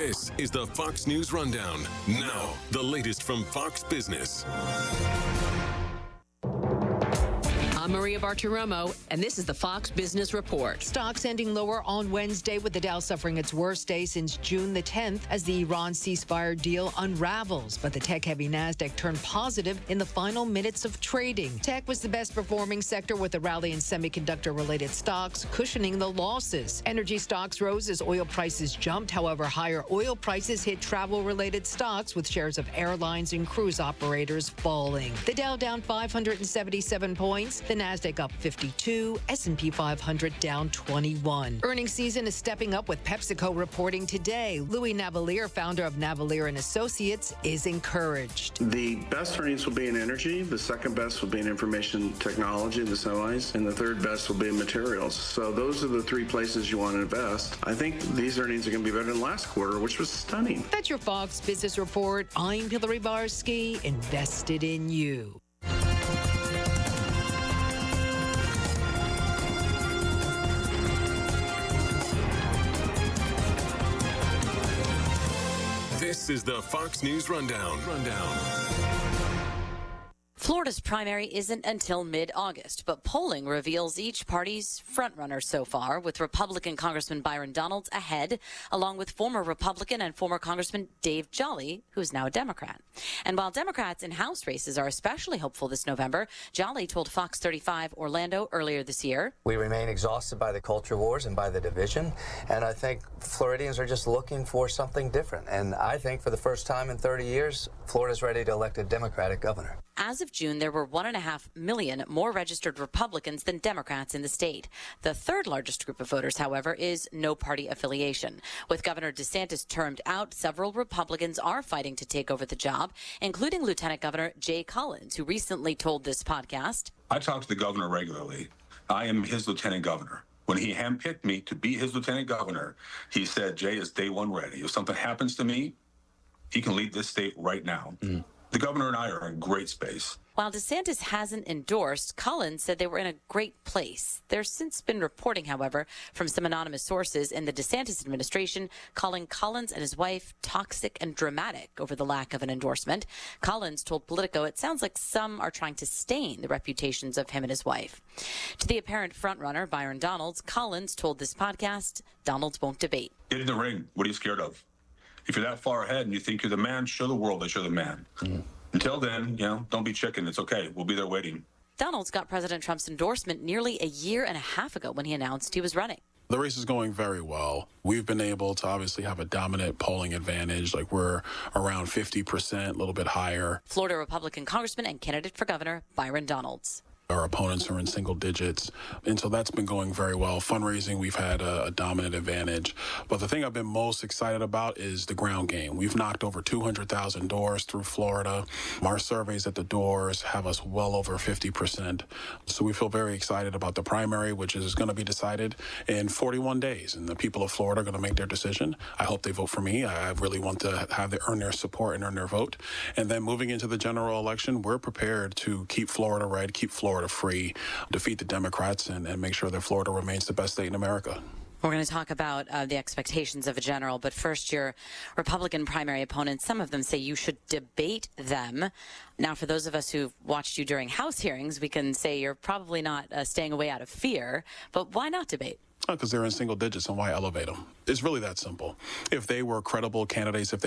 This is the Fox News Rundown. Now, the latest from Fox Business. I'm Maria Bartiromo, and this is the Fox Business Report. Stocks ending lower on Wednesday, with the Dow suffering its worst day since June the 10th as the Iran ceasefire deal unravels. But the tech-heavy Nasdaq turned positive in the final minutes of trading. Tech was the best-performing sector, with a rally in semiconductor-related stocks cushioning the losses. Energy stocks rose as oil prices jumped. However, higher oil prices hit travel-related stocks, with shares of airlines and cruise operators falling. The Dow down 577 points. The Nasdaq up 52, S&P 500 down 21. Earnings season is stepping up, with PepsiCo reporting today. Louis Navellier, founder of Navellier and Associates, is encouraged. The best earnings will be in energy, the second best will be in information technology, the semis, and the third best will be in materials. So those are the three places you want to invest. I think these earnings are going to be better than last quarter, which was stunning. That's your Fox Business Report. I'm Hillary Barsky, invested in you. This is the Fox News Rundown. Florida's primary isn't until mid-August, but polling reveals each party's frontrunner so far, with Republican Congressman Byron Donalds ahead, along with former Republican and former Congressman Dave Jolly, who's now a Democrat. And while Democrats in House races are especially hopeful this November, Jolly told Fox 35 Orlando earlier this year, "We remain exhausted by the culture wars and by the division, and I think Floridians are just looking for something different. And I think for the first time in 30 years, Florida's ready to elect a Democratic governor." As of June, there were 1.5 million more registered Republicans than Democrats in the state. The third largest group of voters, however, is no party affiliation. With Governor DeSantis termed out, several Republicans are fighting to take over the job, including Lieutenant Governor Jay Collins, who recently told this podcast, "I talk to the governor regularly. I am his lieutenant governor. When he handpicked me to be his lieutenant governor, he said, Jay is day one ready. If something happens to me, he can lead this state right now." The governor and I are in great space. While DeSantis hasn't endorsed, Collins said they were in a great place. There's since been reporting, however, from some anonymous sources in the DeSantis administration calling Collins and his wife toxic and dramatic over the lack of an endorsement. Collins told Politico it sounds like some are trying to stain the reputations of him and his wife. To the apparent frontrunner, Byron Donalds, Collins told this podcast Donalds won't debate. Get in the ring. What are you scared of? If you're that far ahead and you think you're the man, show the world that you're the man. Until then, don't be chicken. It's okay. We'll be there waiting. Donalds got President Trump's endorsement nearly a year and a half ago when he announced he was running. The race is going very well. We've been able to obviously have a dominant polling advantage. Like, we're around 50%, a little bit higher. Florida Republican Congressman and candidate for governor Byron Donalds. Our opponents are in single digits, and so that's been going very well. Fundraising, we've had a dominant advantage. But the thing I've been most excited about is the ground game. We've knocked over 200,000 doors through Florida. Our surveys at the doors have us well over 50%. So we feel very excited about the primary, which is going to be decided in 41 days. And the people of Florida are going to make their decision. I hope they vote for me. I really want to have them earn their support and earn their vote. And then moving into the general election, we're prepared to keep Florida red, keep Florida free, defeat the Democrats, and make sure that Florida remains the best state in America. We're going to talk about the expectations of a general, but first, your Republican primary opponents, some of them say you should debate them. Now, for those of us who've watched you during House hearings, we can say you're probably not staying away out of fear, but why not debate? Because they're in single digits, and why elevate them? It's really that simple. If they were credible candidates, if